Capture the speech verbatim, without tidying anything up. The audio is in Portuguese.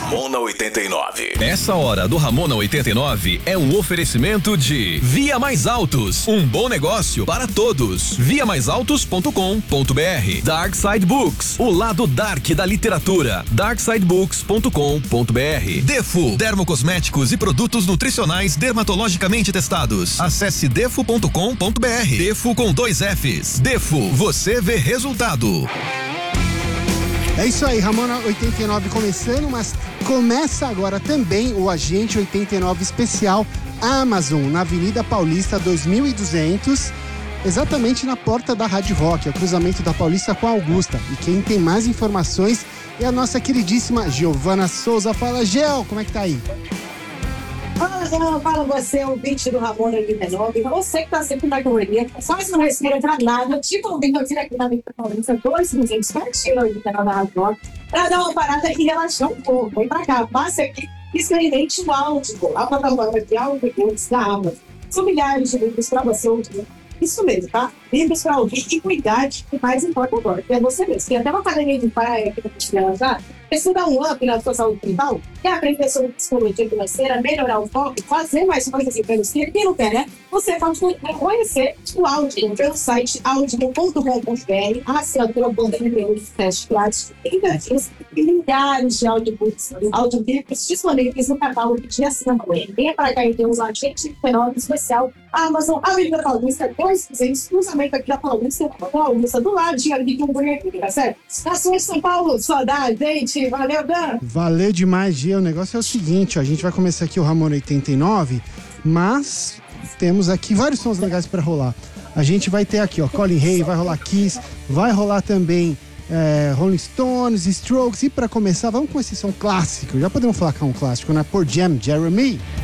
Ramona oitenta e nove. Essa hora do Ramona oitenta e nove é um oferecimento de Via Mais Altos, um bom negócio para todos. via mais altos ponto com ponto br. Dark Side Books, o lado dark da literatura. dark side books ponto com ponto br. Defo, dermocosméticos e produtos nutricionais dermatologicamente testados. Acesse defo ponto com ponto br. Defo com dois Fs. Defo, você vê resultado. É isso aí, Ramona oitenta e nove começando, mas começa agora também o Agente oitenta e nove especial Amazon, na Avenida Paulista dois mil e duzentos, exatamente na porta da Rádio Rock, é o cruzamento da Paulista com a Augusta. E quem tem mais informações é a nossa queridíssima Giovana Souza. Fala, Gel, como é que tá aí? Fala, Jean, fala você, o ouvinte do Ramona oitenta e nove, você que tá sempre na correria, quase não respira pra nada, tipo um vinho aqui na Avenida Paulista, dois duzentos, pertinho oitenta e nove da Rádio Rock, pra dar uma parada e relaxar um pouco. Vem pra cá, passe aqui e experimente o áudio, a plataforma de áudio da Amazon. São milhares de livros pra você ouvir. Isso mesmo, tá? Livros pra ouvir e cuidar de que mais importa agora, que é você mesmo. Tem até uma academia de praia aqui pra gente viajar. Precisa dar um up na sua saúde mental? Quer aprender sobre psicologia financeira, melhorar o foco, fazer mais coisas financeira? Quem não quer, né? Você pode conhecer o Audible pelo site audible ponto com ponto br, a assinatura banda de teste grátis e grátis e milhares de audiobooks, audiolivros disponíveis no catálogo de assinatura. Venha para cá e temos um agente fenômeno especial Amazon, Avenida Paulista, dois duzentos, cruzamento aqui da Paulista, Paulista, do ladinho ali de um bonequinho, tá certo? Nação de São Paulo, saudade, gente. Valeu, Dan! Valeu demais, Gia. O negócio é o seguinte, ó, a gente vai começar aqui o Ramona oitenta e nove, mas temos aqui vários sons legais pra rolar. A gente vai ter aqui, ó, Colin Hay, vai rolar Kiss, vai rolar também é, Rolling Stones, Strokes, e pra começar, vamos com esse som clássico. Já podemos falar que é um clássico, né? Por Jam, Jeremy.